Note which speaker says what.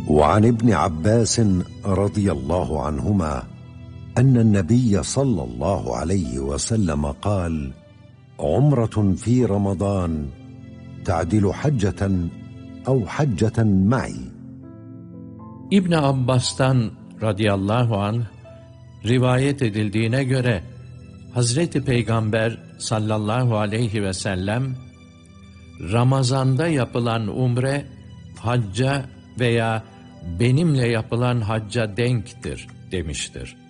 Speaker 1: وعن ابن عباس رضي الله عنهما أن النبي صلى الله عليه وسلم قال: عمرة في رمضان تعدل حجة أو حجة معي.
Speaker 2: İbn Abbas'tan radıyallahu anh rivayet edildiğine göre Hazreti Peygamber sallallahu aleyhi ve sellem Ramazan'da yapılan umre hacca veya benimle yapılan hacca denktir demiştir.